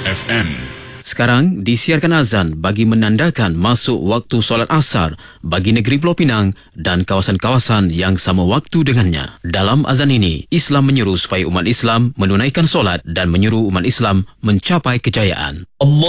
FM. Sekarang disiarkan azan bagi menandakan masuk waktu solat asar bagi negeri Pulau Pinang dan kawasan-kawasan yang sama waktu dengannya. Dalam azan ini, Islam menyeru supaya umat Islam menunaikan solat dan menyuruh umat Islam mencapai kejayaan.